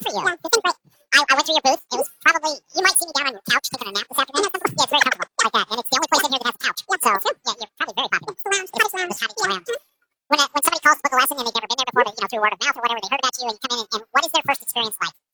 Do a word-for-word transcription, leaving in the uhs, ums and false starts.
for you. Yeah, it's been great. I, I went through your booth. It was probably, you might see me down on your couch taking a nap this afternoon. Yeah, it's very comfortable like that. And it's the only place in here that has a couch. Yeah, so, yeah, you're probably very popular. It's the lounge. It's, it's, it's having you around. When, a, when somebody calls to book a lesson and they've never been there before, but, you know, through word of mouth or whatever, they heard about you and you come in and, and what is their first experience like?